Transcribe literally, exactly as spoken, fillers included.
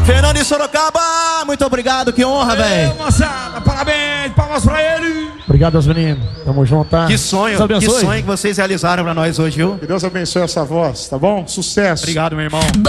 Fernando de Sorocaba, muito obrigado, que honra, velho. Moçada, parabéns, palmas pra ele. Obrigado aos meninos, tamo junto, tá? Que sonho, que sonho que vocês realizaram pra nós hoje, viu? Que Deus abençoe essa voz, tá bom? Sucesso. Obrigado, meu irmão.